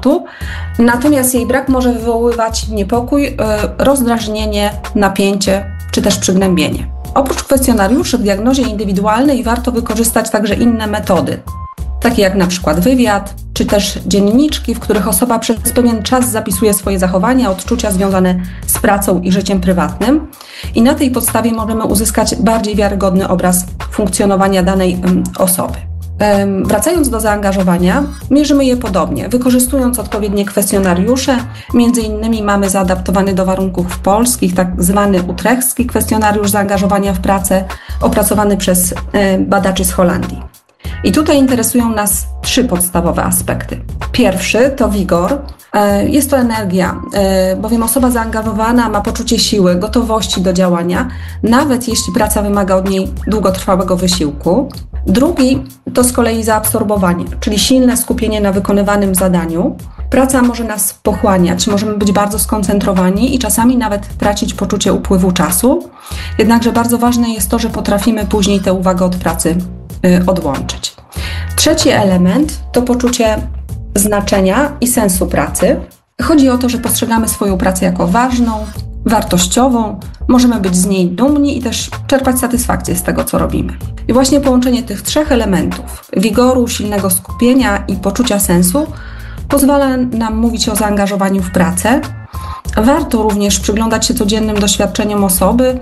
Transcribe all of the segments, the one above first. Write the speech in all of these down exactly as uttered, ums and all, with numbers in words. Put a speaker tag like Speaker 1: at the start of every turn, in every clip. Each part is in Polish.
Speaker 1: tematu, natomiast jej brak może wywoływać niepokój, rozdrażnienie, napięcie czy też przygnębienie. Oprócz kwestionariuszy w diagnozie indywidualnej warto wykorzystać także inne metody, takie jak na przykład wywiad, czy też dzienniczki, w których osoba przez pewien czas zapisuje swoje zachowania, odczucia związane z pracą i życiem prywatnym i na tej podstawie możemy uzyskać bardziej wiarygodny obraz funkcjonowania danej osoby. Wracając do zaangażowania, mierzymy je podobnie, wykorzystując odpowiednie kwestionariusze. Między innymi mamy zaadaptowany do warunków polskich, tak zwany utrechcki kwestionariusz zaangażowania w pracę, opracowany przez badaczy z Holandii. I tutaj interesują nas trzy podstawowe aspekty. Pierwszy to wigor. Jest to energia, bowiem osoba zaangażowana ma poczucie siły, gotowości do działania, nawet jeśli praca wymaga od niej długotrwałego wysiłku. Drugi to z kolei zaabsorbowanie, czyli silne skupienie na wykonywanym zadaniu. Praca może nas pochłaniać, możemy być bardzo skoncentrowani i czasami nawet tracić poczucie upływu czasu. Jednakże bardzo ważne jest to, że potrafimy później tę uwagę od pracy odłączyć. Trzeci element to poczucie znaczenia i sensu pracy. Chodzi o to, że postrzegamy swoją pracę jako ważną, wartościową, możemy być z niej dumni i też czerpać satysfakcję z tego, co robimy. I właśnie połączenie tych trzech elementów, wigoru, silnego skupienia i poczucia sensu, pozwala nam mówić o zaangażowaniu w pracę. Warto również przyglądać się codziennym doświadczeniom osoby,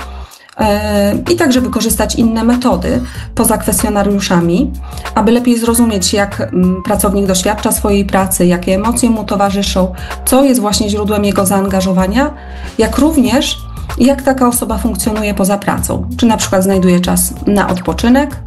Speaker 1: i także wykorzystać inne metody poza kwestionariuszami, aby lepiej zrozumieć, jak pracownik doświadcza swojej pracy, jakie emocje mu towarzyszą, co jest właśnie źródłem jego zaangażowania, jak również jak taka osoba funkcjonuje poza pracą, czy na przykład znajduje czas na odpoczynek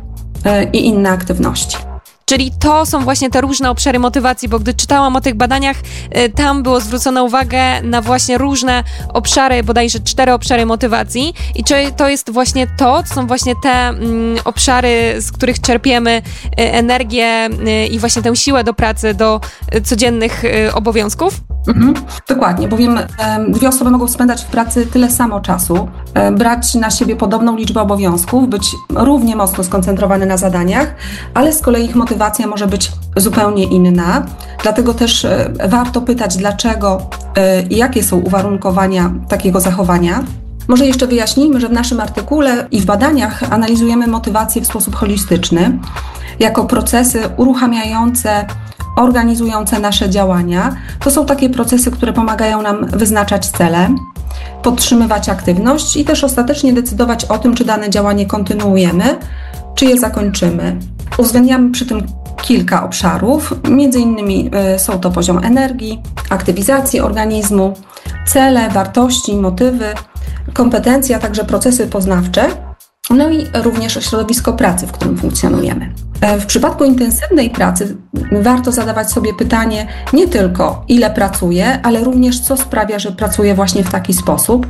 Speaker 1: i inne aktywności.
Speaker 2: Czyli to są właśnie te różne obszary motywacji, bo gdy czytałam o tych badaniach, tam było zwrócone uwagę na właśnie różne obszary, bodajże cztery obszary motywacji. I czy to jest właśnie to, to są właśnie te mm, obszary, z których czerpiemy energię i właśnie tę siłę do pracy, do codziennych obowiązków?
Speaker 1: Mhm, dokładnie, bowiem e, dwie osoby mogą spędzać w pracy tyle samo czasu, e, brać na siebie podobną liczbę obowiązków, być równie mocno skoncentrowane na zadaniach, ale z kolei ich motywacja może być zupełnie inna. Dlatego też e, warto pytać, dlaczego e, i jakie są uwarunkowania takiego zachowania. Może jeszcze wyjaśnijmy, że w naszym artykule i w badaniach analizujemy motywację w sposób holistyczny, jako procesy uruchamiające, organizujące nasze działania. To są takie procesy, które pomagają nam wyznaczać cele, podtrzymywać aktywność i też ostatecznie decydować o tym, czy dane działanie kontynuujemy, czy je zakończymy. Uwzględniamy przy tym kilka obszarów, między innymi są to poziom energii, aktywizacji organizmu, cele, wartości, motywy, kompetencje, a także procesy poznawcze, no i również środowisko pracy, w którym funkcjonujemy. W przypadku intensywnej pracy warto zadawać sobie pytanie nie tylko ile pracuję, ale również co sprawia, że pracuję właśnie w taki sposób.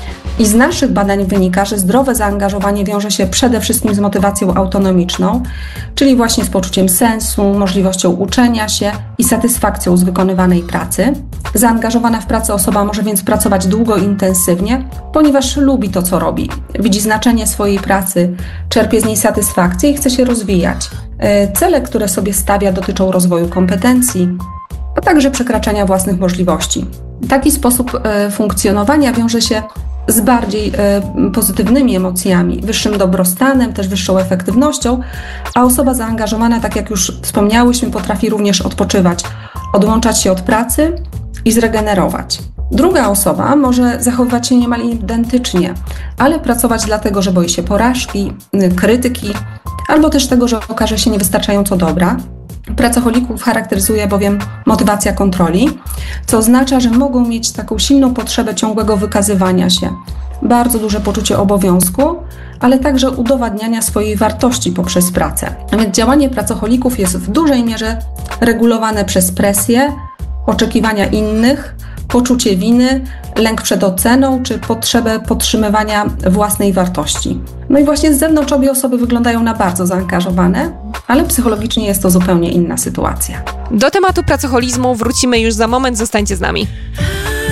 Speaker 1: I z naszych badań wynika, że zdrowe zaangażowanie wiąże się przede wszystkim z motywacją autonomiczną, czyli właśnie z poczuciem sensu, możliwością uczenia się i satysfakcją z wykonywanej pracy. Zaangażowana w pracę osoba może więc pracować długo i intensywnie, ponieważ lubi to, co robi. Widzi znaczenie swojej pracy, czerpie z niej satysfakcję i chce się rozwijać. Cele, które sobie stawia, dotyczą rozwoju kompetencji, a także przekraczania własnych możliwości. Taki sposób funkcjonowania wiąże się z bardziej y, pozytywnymi emocjami, wyższym dobrostanem, też wyższą efektywnością, a osoba zaangażowana, tak jak już wspomniałyśmy, potrafi również odpoczywać, odłączać się od pracy i zregenerować. Druga osoba może zachowywać się niemal identycznie, ale pracować dlatego, że boi się porażki, krytyki, albo też tego, że okaże się niewystarczająco dobra. Pracocholików charakteryzuje bowiem motywacja kontroli, co oznacza, że mogą mieć taką silną potrzebę ciągłego wykazywania się, bardzo duże poczucie obowiązku, ale także udowadniania swojej wartości poprzez pracę. A więc działanie pracocholików jest w dużej mierze regulowane przez presję, oczekiwania innych, poczucie winy, lęk przed oceną czy potrzebę podtrzymywania własnej wartości. No i właśnie z zewnątrz obie osoby wyglądają na bardzo zaangażowane, ale psychologicznie jest to zupełnie inna sytuacja.
Speaker 2: Do tematu pracoholizmu wrócimy już za moment, zostańcie z nami.